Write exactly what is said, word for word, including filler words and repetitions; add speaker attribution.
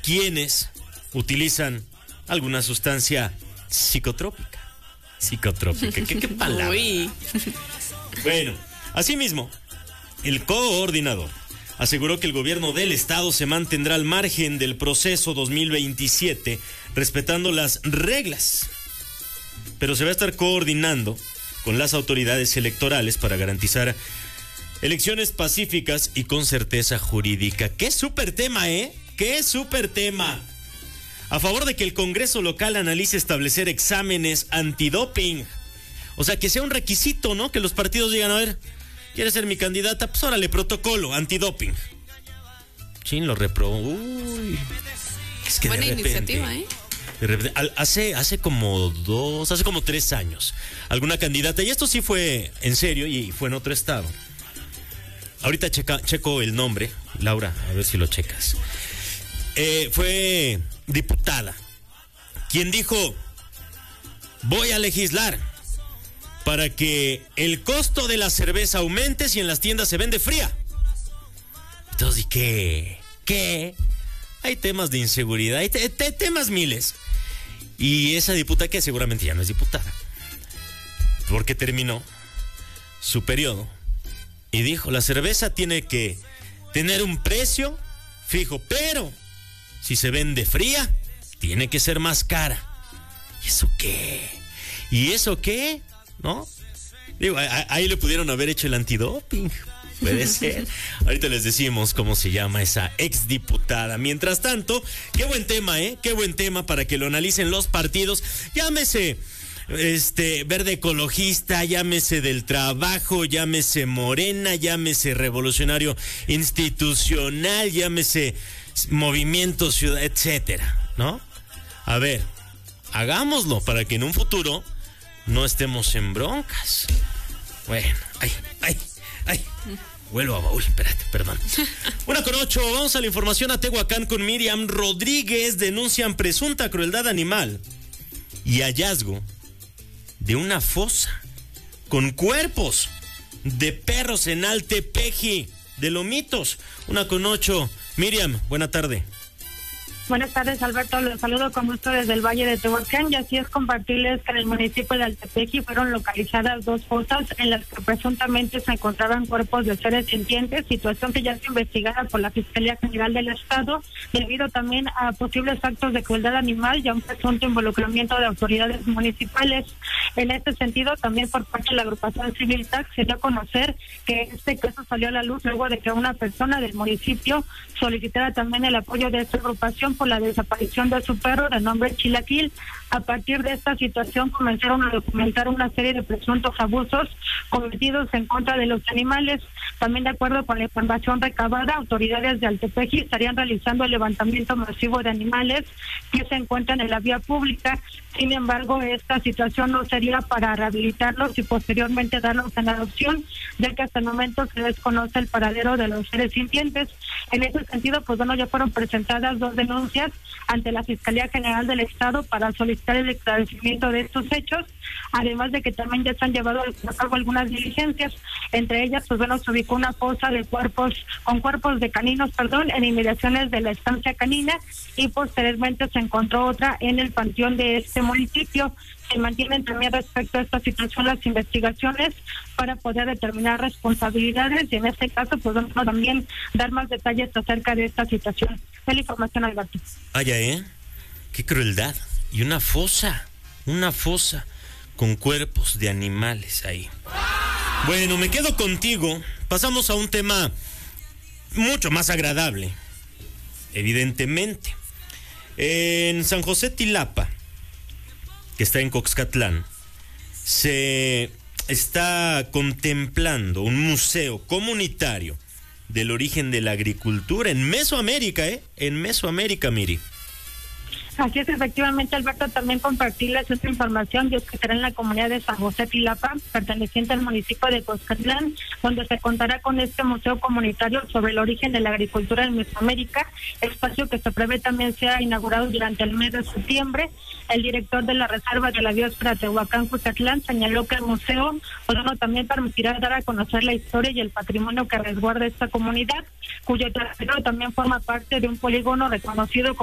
Speaker 1: quienes utilizan alguna sustancia psicotrópica. Psicotrópica, ¿qué, qué palabra? Uy. Bueno, asimismo, el coordinador aseguró que el gobierno del estado se mantendrá al margen del proceso dos mil veintisiete, respetando las reglas, pero se va a estar coordinando con las autoridades electorales para garantizar elecciones pacíficas y con certeza jurídica. ¡Qué súper tema, eh! ¡Qué súper tema! A favor de que el Congreso local analice establecer exámenes antidoping. O sea, que sea un requisito, ¿no? Que los partidos digan, a ver, ¿quieres ser mi candidata? Pues órale, protocolo, antidoping. Chin, lo reprobó. Uy. Es que
Speaker 2: buena
Speaker 1: de repente,
Speaker 2: iniciativa, ¿eh?
Speaker 1: De repente, al, hace, hace como dos, hace como tres años, alguna candidata, y esto sí fue en serio y fue en otro estado. Ahorita checa, checo el nombre, Laura, a ver si lo checas. Eh, fue diputada quien dijo: voy a legislar para que el costo de la cerveza aumente si en las tiendas se vende fría. Entonces, ¿y qué? ¿Qué? Hay temas de inseguridad, hay te, te, temas miles. Y esa diputada, que seguramente ya no es diputada, porque terminó su periodo y dijo: la cerveza tiene que tener un precio fijo, pero si se vende fría, tiene que ser más cara. ¿Y eso qué? ¿Y eso qué? ¿No? Digo, ahí le pudieron haber hecho el antidoping. Puede ser. Ahorita les decimos cómo se llama esa exdiputada. Mientras tanto, qué buen tema, ¿eh? Qué buen tema para que lo analicen los partidos. Llámese este Verde Ecologista, llámese Del Trabajo, llámese Morena, llámese Revolucionario Institucional, llámese Movimiento Ciudad, etcétera, ¿no? A ver, hagámoslo para que en un futuro no estemos en broncas. Bueno, ay, ay, ay. Vuelvo a baúl, espérate, perdón. Una con ocho, vamos a la información a Tehuacán con Miriam Rodríguez. Denuncian presunta crueldad animal y hallazgo de una fosa con cuerpos de perros en Altepeji de Lomitos. Una con ocho. Miriam, buena tarde.
Speaker 3: Buenas tardes, Alberto. Los saludo con gusto desde el Valle de Tehuacán, y así es compartirles que en el municipio de Altepeji fueron localizadas dos fosas en las que presuntamente se encontraban cuerpos de seres sintientes, situación que ya es investigada por la Fiscalía General del Estado, debido también a posibles actos de crueldad animal y a un presunto involucramiento de autoridades municipales. En este sentido, también por parte de la agrupación Civil Tac se dio a conocer que este caso salió a la luz luego de que una persona del municipio solicitara también el apoyo de esta agrupación por la desaparición de su perro de nombre Chilaquil. A partir de esta situación comenzaron a documentar una serie de presuntos abusos cometidos en contra de los animales. También, de acuerdo con la información recabada, autoridades de Altepeji estarían realizando el levantamiento masivo de animales que se encuentran en la vía pública. Sin embargo, esta situación no sería para rehabilitarlos y posteriormente darlos en adopción, ya que hasta el momento se desconoce el paradero de los seres sintientes. En ese sentido, pues bueno, ya fueron presentadas dos denuncias ante la Fiscalía General del Estado para solicitar el esclarecimiento de estos hechos, además de que también ya se han llevado a cabo algunas diligencias. Entre ellas, pues bueno, se ubicó una fosa de cuerpos, con cuerpos de caninos, perdón, en inmediaciones de la estancia canina, y posteriormente se encontró otra en el panteón de este municipio. Se mantienen también respecto a esta situación las investigaciones para poder determinar responsabilidades y en este caso pues vamos a también dar más detalles acerca de esta situación. Es la información, Alberto.
Speaker 1: Vaya, ¿eh? Qué crueldad. Y una fosa, una fosa con cuerpos de animales ahí. Bueno, me quedo contigo. Pasamos a un tema mucho más agradable, evidentemente. En San José Tilapa, que está en Coxcatlán, se está contemplando un museo comunitario del origen de la agricultura en Mesoamérica, ¿eh? En Mesoamérica, Miri.
Speaker 3: Así es, efectivamente, Alberto, también compartirles esta información, y es que será en la comunidad de San José Tilapa, perteneciente al municipio de Coxcatlán, donde se contará con este museo comunitario sobre el origen de la agricultura en Mesoamérica, espacio que se prevé también sea inaugurado durante el mes de septiembre. El director de la Reserva de la Biosfera Tehuacán-Cucatlán señaló que el museo, pues bueno, también permitirá dar a conocer la historia y el patrimonio que resguarda esta comunidad, cuyo territorio también forma parte de un polígono reconocido como